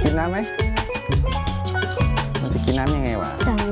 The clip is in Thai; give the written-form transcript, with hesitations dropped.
กินน้ำไหมมันจะกินน้ำยังไงวะจัง